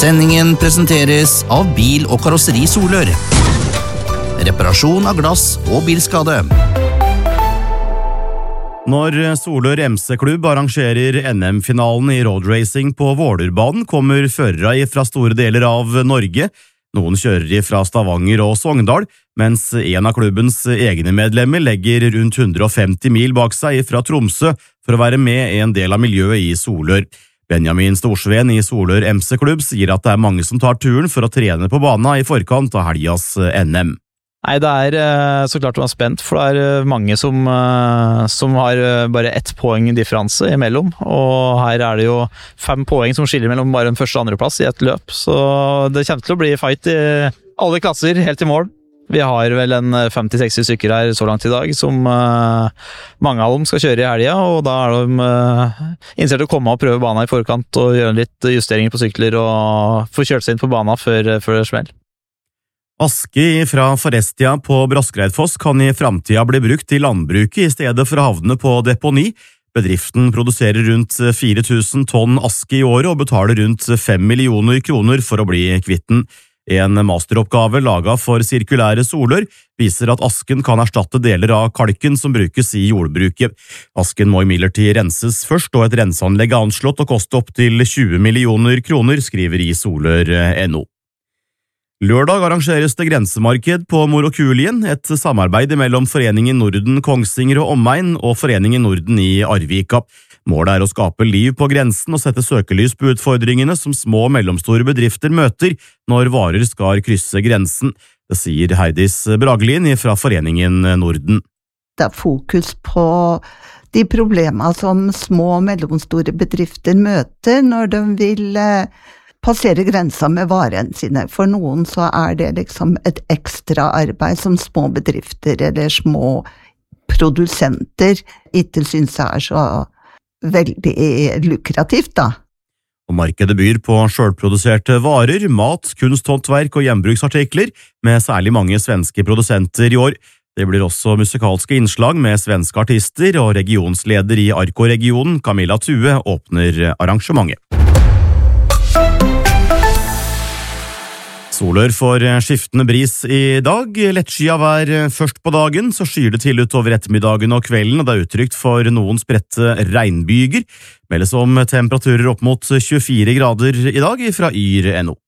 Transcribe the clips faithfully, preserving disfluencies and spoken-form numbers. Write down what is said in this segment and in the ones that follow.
Sendingen presenteres av Bil- og Karosseri Solør. Reparasjon av glass og bilskade. Når Solør M C-klubb arrangerer N M-finalen i roadracing på Vålerbanen, kommer førere fra store deler av Norge. Noen kjører fra Stavanger og Sogndal, mens en av klubbens egne medlemmer legger rundt hundre og femti mil bak seg fra Tromsø for å være med i en del av miljøet i Solør. Benjamin Storsveen i Solør M C-klubb sier at det er mange som tar turen for å trene på banen i forkant av helgas N M. Nei, det er så klart man er spent, for det er mange som, som har bare ett poeng differanse imellom, og her er det jo fem poeng som skiller mellom bare en første og andre plass i et løp, så det kommer til å bli fight i alle klasser helt til mål. Vi har vel en femti seksti stykker her så langt i dag, som uh, mange av dem skal kjøre i helga, og da er de uh, innstilt å komme og prøve banen i forkant og gjøre litt justeringer på sykler og få kjørt seg inn på banen før, før det smell. Aske fra Forestia på Braskereidfoss kan i fremtiden bli brukt til landbruket i stedet for å havne på deponi. Bedriften produserer rundt fire tusen tonn aske i året og betaler rundt fem millioner kroner for å bli kvitt den. En masteroppgave laget for Sirkulære Solør viser at asken kan erstatte deler av kalken som brukes i jordbruket. Asken må imidlertid renses først, og et renseanlegg er anslått å koste opp til tjue millioner kroner, skriver i Solør punktum no. Lørdag arrangeres det grensemarked på Morokulien, et samarbeid mellom Foreningen Norden Kongsvinger og Omegn og Foreningen Norden i Arvika. Målet er å skape liv på grensen og sette søkelys på utfordringene som små og mellomstore bedrifter møter når varer skal krysse grensen. Det sier Heidis Bragelin fra Foreningen Norden. Det er fokus på de problemer som små og mellomstore bedrifter møter når de vil passere grensa med varene sine. For noen så er det liksom et ekstra arbeid som små bedrifter eller små produsenter ikke synes er så veldig lukrativt da. Og markedet byr på selvproduserte varer, mat, kunsthåndverk og hjembruksartikler, med særlig mange svenske produsenter i år. Det blir også musikalske innslag med svenske artister, og regionsleder i Arko-regionen, Camilla Thue, åpner arrangementet. Solør får skiftende bris i dag. Lettskyet vær først på dagen, så skyr det til utover ettermiddagen og kvelden, og det er utrygt for noen spredte regnbyger. Meldes om temperaturer opp mot tjuefire grader i dag fra yr punktum no.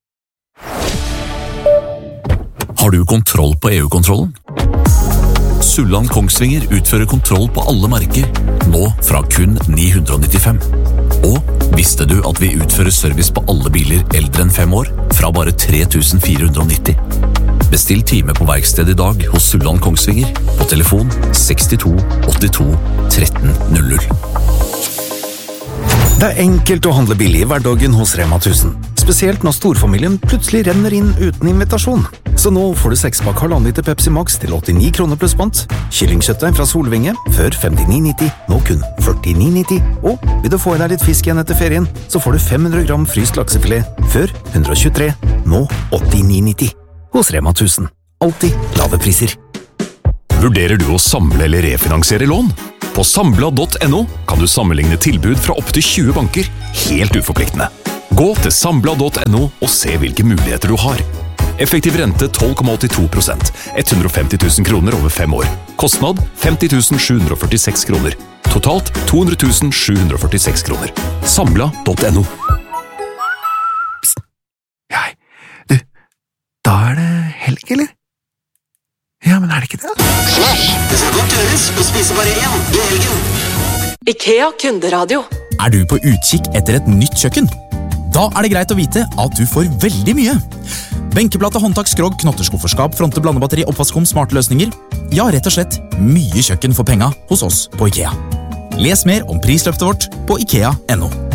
Har du kontroll på E U-kontrollen? Sulland Kongsvinger utfører kontroll på alle merker, nå fra kun ni hundre nittifem. Og visste du at vi utfører service på alle biler eldre enn fem år, fra bare tre tusen fire hundre nitti? Bestill time på verksted i dag hos Sulland Kongsvinger på telefon sekstito åttito tretten null null. Det er enkelt å handle billig i hverdagen hos Rema tusen, spesielt når storfamilien plutselig renner inn uten invitasjon. Så nå får du sekspakk halvannen liter Pepsi Max til åttini kroner pluss pant, kyllingkjøttet fra Solvinge før femtini nitti, nå kun førtini nitti, og vil du få i deg litt fisk igjen etter ferien, så får du fem hundre gram fryst laksefilet før hundre og tjuetre, nå åttini nitti. Hos Rema tusen, alltid lave priser. Vurderer du å samle eller refinansiere lån? På sambla punktum no kan du sammenligne tilbud fra opp til tjue banker, helt uforpliktende. Gå til sambla punktum no og se hvilke muligheter du har. Effektiv rente tolv komma åttito prosent, hundre og femti tusen kroner over fem år. Kostnad femti tusen sju hundre og førtiseks kroner. Totalt to hundre tusen sju hundre og førtiseks kroner. sambla punktum no. Psst. Jeg, du, da er det helg, eller? Ja, men er det ikke det? Flash, det skal godt gjøres å spise bare én i helgen. IKEA kunderadio. Er du på utkikk etter et nytt kjøkken? Da er det greit å vite at du får veldig mye. Benkeplate, håndtak, skrog, knotterskufferskap, fronte, blandebatteri, oppvaskom, smarte løsninger. Ja, rett og slett mye kjøkken for penga hos oss på IKEA. Les mer om prisløftet vårt på ikea punktum no.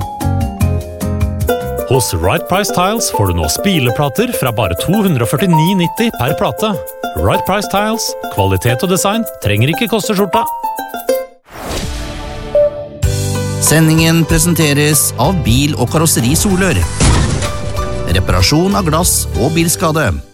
Hos Right Price Tiles får du nå spileplater fra bare to hundre og førtini nitti per plate. Right Price Tiles, kvalitet og design trenger ikke koste skjorta. Sendingen presenteres av Bil- og Karosseri Solør. Reparasjon av glass og bilskade.